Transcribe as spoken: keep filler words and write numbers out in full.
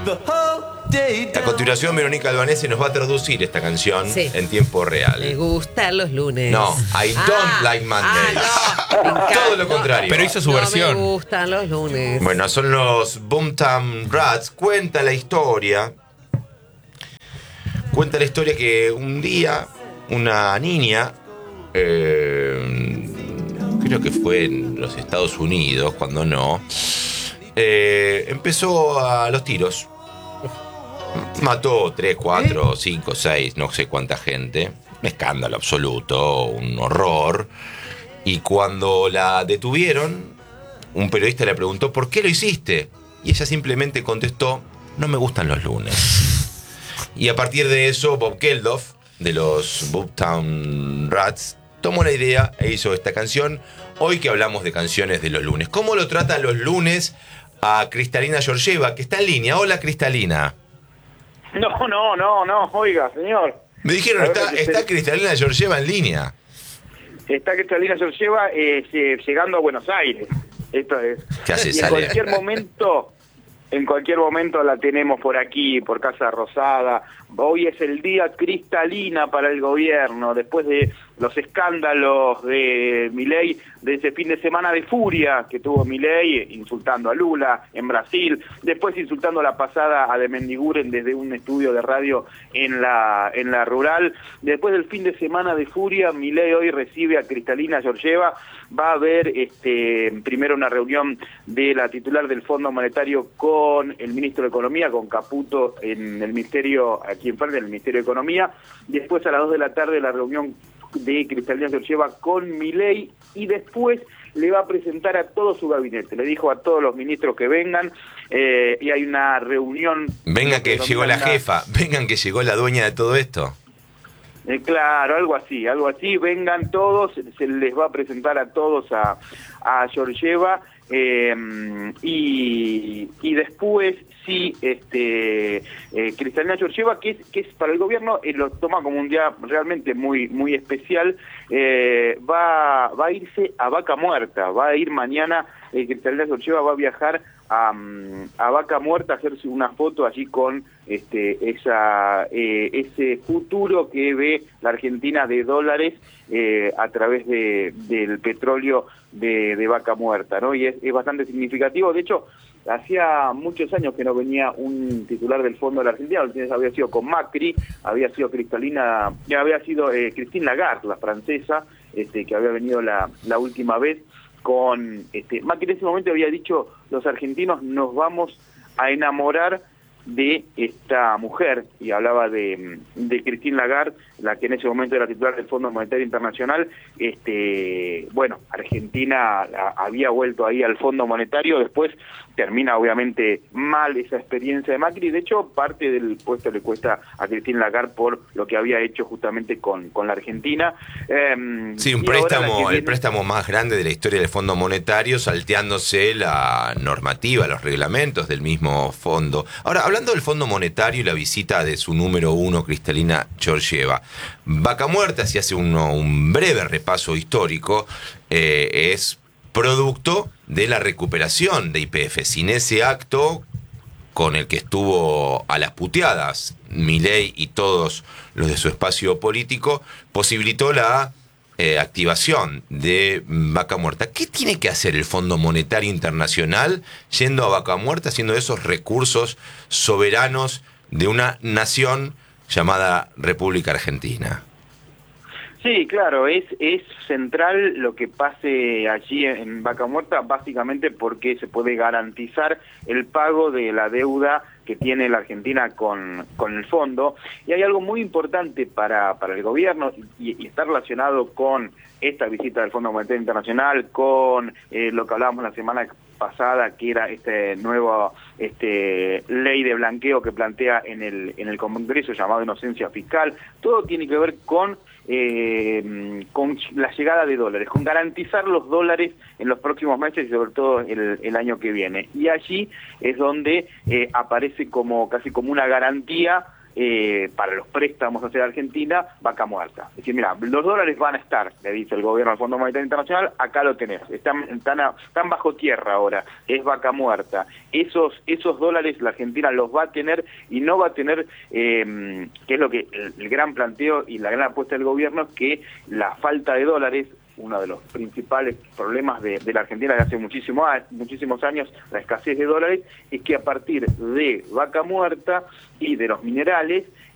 A continuación, Verónica Albanese nos va a traducir esta canción sí. en tiempo real. Me gustan los lunes. No, I don't ah, like Mondays. Ah, no. Todo lo contrario. Pero hizo su no versión. Me gustan los lunes. Bueno, son los Boomtown Rats. Cuenta la historia. Cuenta la historia que un día una niña, eh, creo que fue en los Estados Unidos, cuando no, eh, empezó a los tiros. Mató tres, cuatro, cinco, seis, no sé cuánta gente. Un escándalo absoluto, un horror. Y cuando la detuvieron, un periodista le preguntó ¿por qué lo hiciste? Y ella simplemente contestó: no me gustan los lunes. Y a partir de eso, Bob Geldof, de los Boomtown Rats, tomó la idea e hizo esta canción. Hoy que hablamos de canciones de los lunes, ¿cómo lo tratan los lunes a Cristalina Georgieva, que está en línea? Hola, Cristalina. No, no, no, no, oiga, señor. Me dijeron, está, está Cristalina Georgieva en línea. Está Cristalina Georgieva eh, llegando a Buenos Aires. Esto es. ¿Qué hace? Y Sale. en cualquier momento, en cualquier momento la tenemos por aquí, por Casa Rosada. Hoy es el día Cristalina para el gobierno, después de los escándalos de Milei, de ese fin de semana de furia que tuvo Milei, insultando a Lula en Brasil, después insultando la pasada a de Mendiguren desde un estudio de radio en la en la rural. Después del fin de semana de furia, Milei hoy recibe a Cristalina Georgieva. Va a haber este, primero una reunión de la titular del Fondo Monetario con el ministro de Economía, con Caputo en el Ministerio, aquí en frente del Ministerio de Economía. Después a las dos de la tarde la reunión de Cristalina Georgieva con Milei, y después le va a presentar a todo su gabinete. Le dijo a todos los ministros que vengan, eh, y hay una reunión... Venga que llegó la jefa, vengan que llegó la dueña de todo esto. Eh, claro, algo así, algo así, vengan todos, se les va a presentar a todos a, a Georgieva, eh, y, y después sí, este, eh, Cristalina Georgieva, que es, que es para el gobierno, eh, lo toma como un día realmente muy, muy especial, eh, va, va a irse a Vaca Muerta, va a ir mañana, eh, Cristalina Georgieva va a viajar a, a Vaca Muerta a hacerse una foto allí con este esa eh, ese futuro que ve la Argentina de dólares eh, a través de del petróleo de, de Vaca Muerta, ¿no? Y es, es bastante significativo. De hecho, hacía muchos años que no venía un titular del Fondo de la Argentina. La última vez había sido con Macri, había sido Cristalina, ya había sido eh, Christine Lagarde, la francesa, este, que había venido la, la última vez con este Macri. En ese momento había dicho: los argentinos nos vamos a enamorar de esta mujer, y hablaba de, de Christine Lagarde, la que en ese momento era titular del Fondo Monetario Internacional. Este, bueno, Argentina había vuelto ahí al Fondo Monetario, después termina obviamente mal esa experiencia de Macri. De hecho, parte del puesto le cuesta a Christine Lagarde por lo que había hecho justamente con, con la Argentina. Eh, sí, un préstamo, viene... el préstamo más grande de la historia del Fondo Monetario, salteándose la normativa, los reglamentos del mismo fondo. Ahora, hablando del Fondo Monetario y la visita de su número uno, Cristalina Georgieva, Vaca Muerta, si hace uno, un breve repaso histórico, eh, es producto de la recuperación de Y P F. Sin ese acto con el que estuvo a las puteadas Milei y todos los de su espacio político, posibilitó la eh, activación de Vaca Muerta. ¿Qué tiene que hacer el Fondo Monetario Internacional yendo a Vaca Muerta, haciendo esos recursos soberanos de una nación llamada República Argentina? Sí, claro, es es central lo que pase allí en Vaca Muerta, básicamente porque se puede garantizar el pago de la deuda que tiene la Argentina con, con el fondo. Y hay algo muy importante para, para el gobierno, y, y está relacionado con esta visita del Fondo Monetario Internacional, con eh, lo que hablábamos la semana pasada, que era este nuevo este ley de blanqueo que plantea en el en el Congreso, llamado inocencia fiscal. Todo tiene que ver con eh, con la llegada de dólares, con garantizar los dólares en los próximos meses y sobre todo el, el año que viene. Y allí es donde eh, aparece como casi como una garantía eh, para los préstamos hacia la Argentina, vaca muerta. Es decir, mira, los dólares van a estar, le dice el gobierno al Fondo Monetario Internacional, acá lo tenés, están, están, a, están bajo tierra ahora, es vaca muerta. Esos, esos dólares la Argentina los va a tener y no va a tener, eh, que es lo que el, el gran planteo y la gran apuesta del gobierno, que la falta de dólares, uno de los principales problemas de, de la Argentina de hace muchísimo, muchísimos años, la escasez de dólares, es que a partir de vaca muerta y de los minerales,